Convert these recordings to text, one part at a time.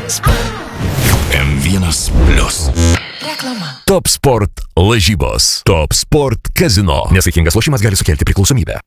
M1 Plus. Reklama. Top Sport lažybos. Top Sport Casino. Nesaikingas lošimas gali sukelti priklausomybę.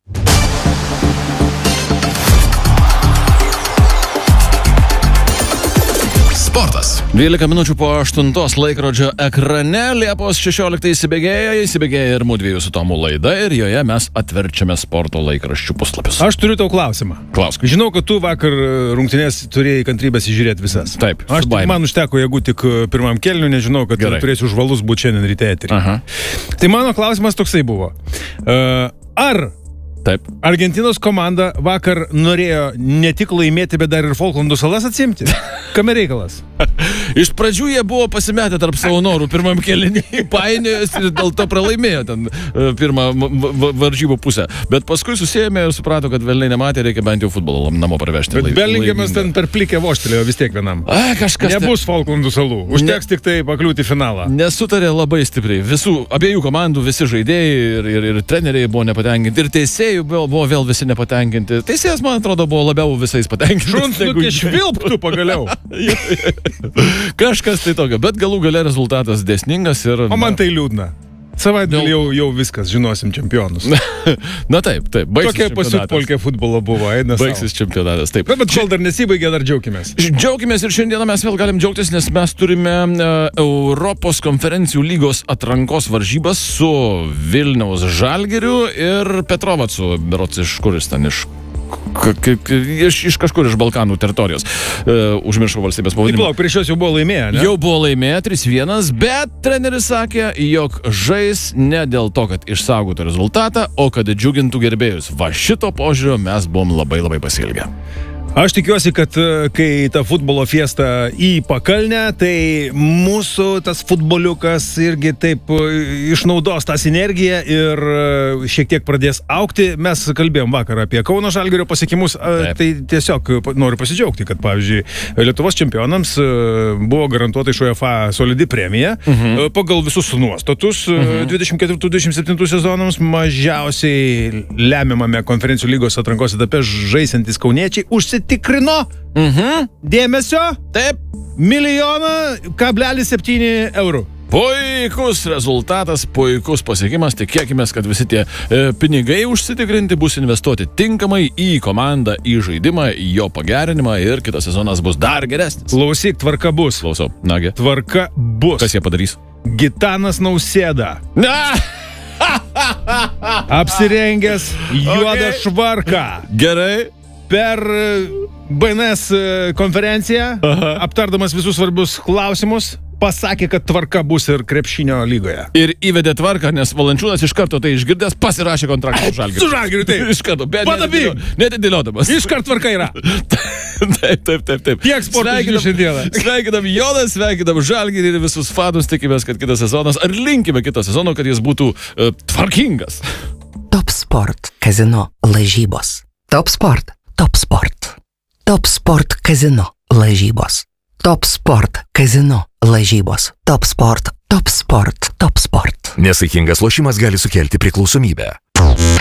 Sportas. 12 minučių po 8 laikrodžio ekrane. Liepos 16 įsibėgėja ir mūdviejų su Tomu laida ir joje mes atverčiame sporto laikraščių puslapius. Aš turiu tau klausimą. Klausk. Žinau, kad tu vakar rungtynės turėjai kantrybės įžiūrėti visas. Taip, Man užteko jėgų tik pirmam kelniui, nežinau, kad turėsiu užvalus būti šiandien ryte eterį. Tai mano klausimas toksai buvo. Ar Argentinos komanda vakar norėjo ne tik laimėti, bet dar ir Falklandų salas atsimti? Kame reikalas? Iš pradžių jie buvo pasimetę tarp savo norų pirmam kėlinį, painiojas ir dėl to pralaimėjo ten pirmą varžybų pusę. Bet paskui susėjome ir suprato, kad velniai nematė, reikia bent jau futbolo namo parvežti. Bet Belingemas ten per plikę voštelėjo vis tiek vienam. Nebus Falklandų salų. Užteks tik tai pakliūti finalą. Nesutarė labai stipriai. Abiejų komandų visi žaidėjai ir treneriai buvo nepatenkinti. Ir teisėjai buvo vėl visi nepatenkinti. Teisėjas, man atrodo, buvo labiau visais patenkinti. Šunsnukė švilptų pagaliau. Kažkas tai tokio, bet galų gale rezultatas dėsningas ir... O man tai liūdna. Savaitgalį jau viskas, žinosim čempionus. Na taip. Tokia pasiutpolkė futbolo buvo, eina savo. Baigsis čempionatas, taip. Bet kol dar nesibaigė, dar džiaukimės. Džiaukimės ir šiandieną mes vėl galim džiaugtis, nes mes turime Europos konferencijų lygos atrankos varžybas su Vilniaus Žalgiriu ir Petrovacu, berods iš kuris ten iš kažkur iš Balkanų teritorijos. Užmiršau valstybės pavadinimą. Prieš juos jau buvo laimėję, ne? Jau buvo laimėję 3-1, bet treneris sakė, jog žais ne dėl to, kad išsaugotų rezultatą, o kad džiugintų gerbėjus. Va šito požiūrio mes buvom labai pasiilgę. Aš tikiuosi, kad kai ta futbolo fiesta į pakalnę, tai mūsų tas futboliukas irgi taip išnaudos tą sinergiją ir šiek tiek pradės aukti. Mes kalbėjom vakar apie Kauno Žalgirio pasiekimus, tai tiesiog noriu pasidžiaugti, kad, pavyzdžiui, Lietuvos čempionams buvo garantuota iš UEFA solidi premija pagal visus nuostatus 24-27 sezonams mažiausiai lemiamame konferencijų lygos atrankos etape žaisantis kauniečiai užsitikrino dėmesio 1,7 eurų. Puikus rezultatas, puikus pasiekimas. Tikėkime, kad visi tie pinigai užsitikrinti bus investuoti tinkamai į komandą, į žaidimą, į jo pagerinimą ir kitas sezonas bus dar geresnis. Klausyk, tvarka bus. Klausau. Nagi. Tvarka bus. Kas jie padarys? Gitanas Nausėda. Apsirengęs juodą švarką. Gerai. Per BNS konferenciją, aptardamas visus svarbius klausimus, pasakė, kad tvarka bus ir krepšinio lygoje. Ir įvedė tvarką, nes Valančiūnas iš karto tai išgirdęs pasirašė kontraktą su Žalgiriu. Su Žalgiriu, taip. Iš karto, bet netidėliodamas. Iš karto tvarka yra. Taip. Tiek sporto žinių šiandieną. Sveikinam Joną, sveikinam Žalgirį ir visus fanus. Tikimės, kad kitas sezonas, ar linkime kitą sezoną, kad jis būtų tvarkingas. Top Sport Casino lažybos. Top Sport Casino lažybos. Top Sport Casino lažybos. Top Sport. Nesaikingas lošimas gali sukelti priklausomybę.